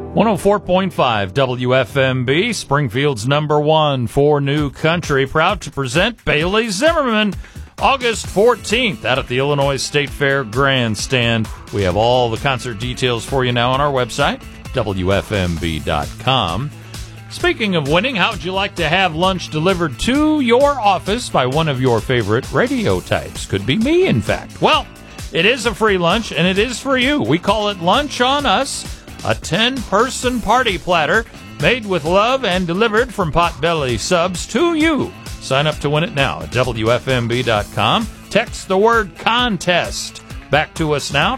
104.5 WFMB, Springfield's number one for new country, proud to present Bailey Zimmerman, August 14th, out at the Illinois State Fair Grandstand. We have all the concert details for you now on our website, WFMB.com. Speaking of winning, how would you like to have lunch delivered to your office by one of your favorite radio types? Could be me, in fact. Well, it is a free lunch, and it is for you. We call it Lunch on Us, a 10-person party platter made with love and delivered from Potbelly Subs to you. Sign up to win it now at WFMB.com. Text the word contest back to us now,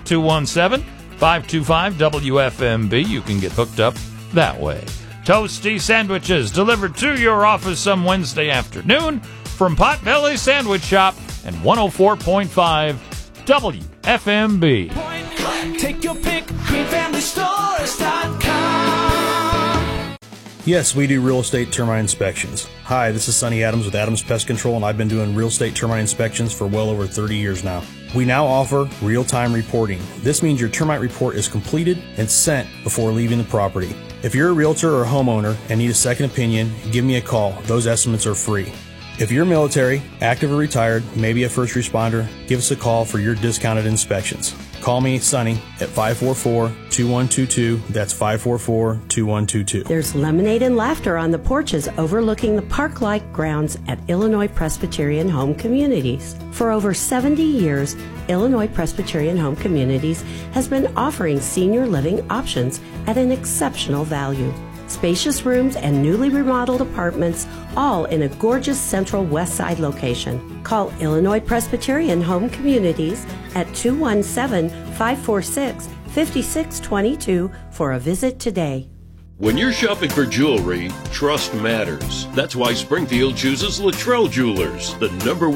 217-525-WFMB. You can get hooked up that way. Toasty sandwiches delivered to your office some Wednesday afternoon from Potbelly Sandwich Shop and 104.5 WFMB. Take your pick, greenfamilystores.com. Yes, we do real estate termite inspections. Hi, this is Sonny Adams with Adams Pest Control, and I've been doing real estate termite inspections for well over 30 years now. We now offer real-time reporting. This means your termite report is completed and sent before leaving the property. If you're a realtor or a homeowner and need a second opinion, give me a call. Those estimates are free. If you're military, active or retired, maybe a first responder, give us a call for your discounted inspections. Call me, Sonny, at 544-2122. That's 544-2122. There's lemonade and laughter on the porches overlooking the park-like grounds at Illinois Presbyterian Home Communities. For over 70 years, Illinois Presbyterian Home Communities has been offering senior living options at an exceptional value. Spacious rooms and newly remodeled apartments, all in a gorgeous central west side location. Call Illinois Presbyterian Home Communities at 217-546-5622 for a visit today. When you're shopping for jewelry, trust matters. That's why Springfield chooses Luttrell Jewelers, the #1